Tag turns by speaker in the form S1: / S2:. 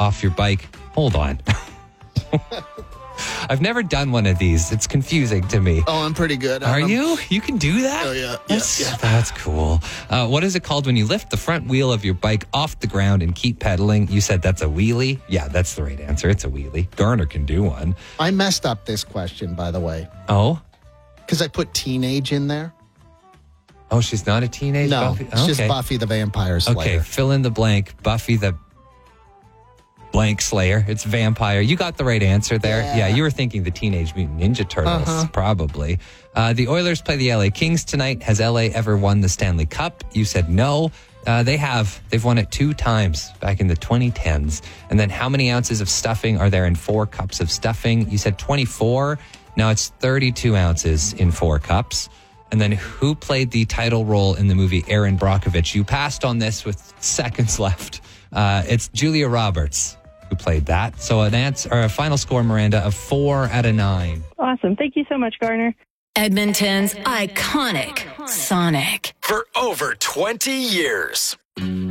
S1: off your bike. Hold on. I've never done one of these. It's confusing to me.
S2: Oh, I'm pretty good.
S1: Are you? You can do that?
S2: Oh, yeah.
S1: That's cool. What is it called when you lift the front wheel of your bike off the ground and keep pedaling? You said that's a wheelie? Yeah, that's the right answer. It's a wheelie. Garner can do one.
S2: I messed up this question, by the way.
S1: Oh?
S2: Because I put teenage in there.
S1: Oh, she's not a teenage
S2: No,
S1: Buffy?
S2: it's just Buffy the Vampire Slayer.
S1: Okay, fill in the blank. Buffy the blank Slayer. It's vampire. You got the right answer there. Yeah, you were thinking the Teenage Mutant Ninja Turtles, probably. The Oilers play the LA Kings tonight. Has LA ever won the Stanley Cup? You said no. They have. They've won it 2 times back in the 2010s. And then how many ounces of stuffing are there in 4 cups of stuffing? You said 24. Now it's 32 ounces in 4 cups. And then who played the title role in the movie Erin Brockovich? You passed on this with seconds left. It's Julia Roberts who played that. So a final score, Miranda, of 4 out of 9.
S3: Awesome. Thank you so much, Garner.
S4: Edmonton's iconic Sonic.
S5: For over 20 years.